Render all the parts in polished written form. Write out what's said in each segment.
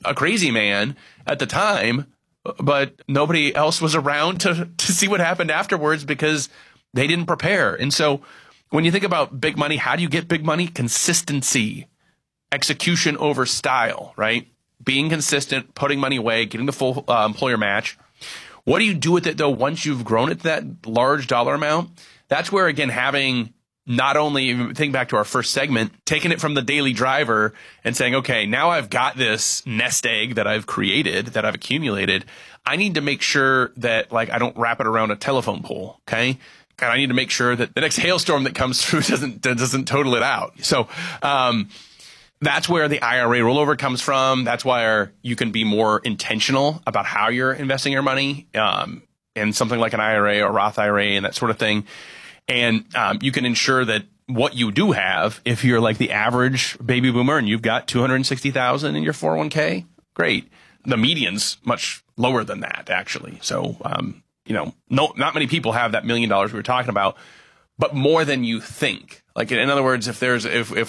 a crazy man at the time, but nobody else was around to see what happened afterwards because they didn't prepare. And so when you think about big money, how do you get big money? Consistency, execution over style, right? Being consistent, putting money away, getting the full employer match. What do you do with it, though, once you've grown it to that large dollar amount? That's where, again, having not only, think back to our first segment, taking it from the daily driver and saying, okay, now I've got this nest egg that I've created, that I've accumulated. I need to make sure that, like, I don't wrap it around a telephone pole, okay? And I need to make sure that the next hailstorm that comes through doesn't total it out. So that's where the IRA rollover comes from. That's why you can be more intentional about how you're investing your money in something like an IRA or Roth IRA and that sort of thing. And you can ensure that what you do have, if you're like the average baby boomer and you've got $260,000 in your 401k, great. The median's much lower than that, actually. So, not many people have that $1 million we were talking about, but more than you think. Like, in other words, if there's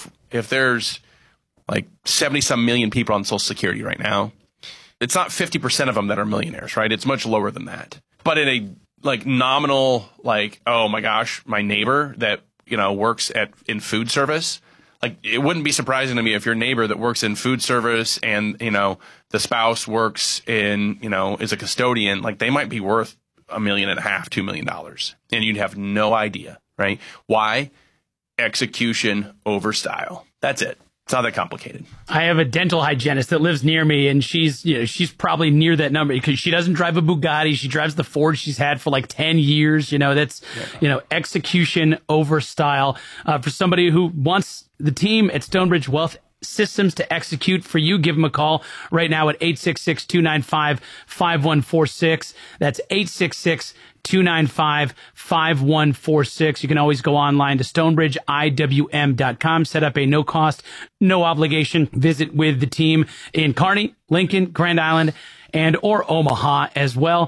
like 70 some million people on Social Security right now, it's not 50% of them that are millionaires, right? It's much lower than that. But in a like nominal, like, oh my gosh, my neighbor that, works in food service, like, it wouldn't be surprising to me if your neighbor that works in food service and, the spouse works in, is a custodian, like, they might be worth $1.5 million, $2 million. And you'd have no idea, right? Why? Execution over style. That's it. It's not that complicated. I have a dental hygienist that lives near me, and she's probably near that number because she doesn't drive a Bugatti. She drives the Ford she's had for like 10 years. That's, execution over style. For somebody who wants the team at Stonebridge Wealth Systems to execute for you, give them a call right now at 866-295-5146. That's 866-295-5146. You can always go online to stonebridgeiwm.com, set up a no-cost, no-obligation visit with the team in Kearney, Lincoln, Grand Island, and or Omaha as well.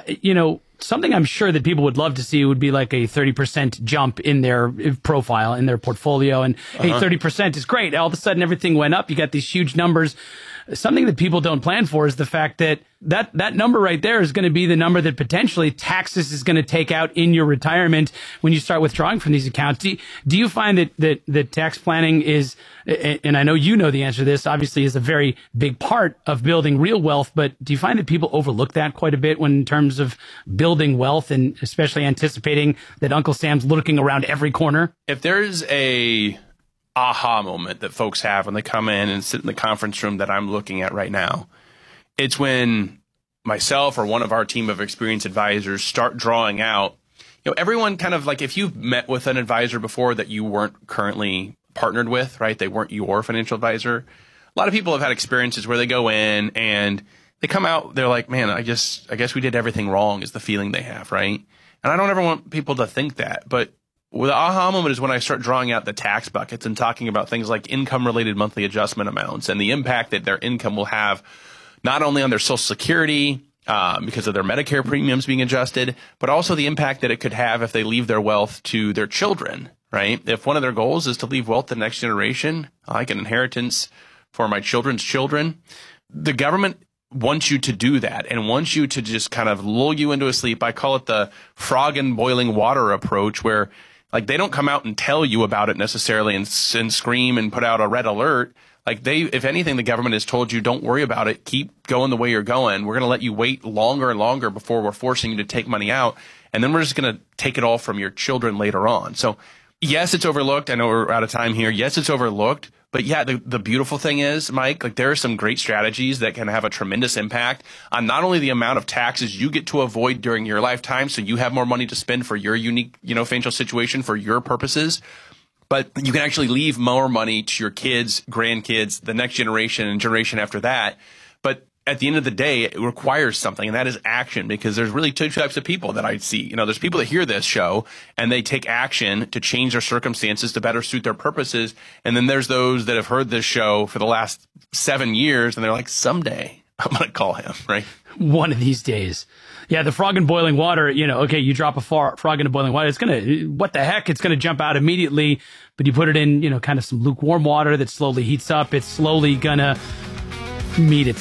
Something I'm sure that people would love to see would be like a 30% jump in their profile, in their portfolio. And hey, 30% is great. All of a sudden, everything went up. You got these huge numbers. Something that people don't plan for is the fact that number right there is going to be the number that potentially taxes is going to take out in your retirement when you start withdrawing from these accounts. Do you find that tax planning is, and I know you know the answer to this, obviously is a very big part of building real wealth, but do you find that people overlook that quite a bit when in terms of building wealth and especially anticipating that Uncle Sam's lurking around every corner? If there's a aha moment that folks have when they come in and sit in the conference room that I'm looking at right now, it's when myself or one of our team of experienced advisors start drawing out, everyone kind of like, if you've met with an advisor before that you weren't currently partnered with, right? They weren't your financial advisor. A lot of people have had experiences where they go in and they come out, they're like, man, I guess we did everything wrong is the feeling they have, right? And I don't ever want people to think that, but the aha moment is when I start drawing out the tax buckets and talking about things like income-related monthly adjustment amounts and the impact that their income will have not only on their Social Security because of their Medicare premiums being adjusted, but also the impact that it could have if they leave their wealth to their children, right? If one of their goals is to leave wealth to the next generation, like an inheritance for my children's children, the government wants you to do that and wants you to just kind of lull you into a sleep. I call it the frog in boiling water approach, where like they don't come out and tell you about it necessarily and scream and put out a red alert. Like if anything, the government has told you, don't worry about it. Keep going the way you're going. We're going to let you wait longer and longer before we're forcing you to take money out. And then we're just going to take it all from your children later on. So yes, it's overlooked. I know we're out of time here. Yes, it's overlooked. But yeah, the beautiful thing is, Mike, like there are some great strategies that can have a tremendous impact on not only the amount of taxes you get to avoid during your lifetime, so you have more money to spend for your unique, financial situation for your purposes, but you can actually leave more money to your kids, grandkids, the next generation and generation after that. But at the end of the day, it requires something, and that is action, because there's really two types of people that I see. There's people that hear this show and they take action to change their circumstances to better suit their purposes. And then there's those that have heard this show for the last 7 years and they're like, someday I'm going to call him, right? One of these days. Yeah, the frog in boiling water, okay, you drop a frog into boiling water, it's going to, what the heck, it's going to jump out immediately. But you put it in, kind of some lukewarm water that slowly heats up. It's slowly going to meet its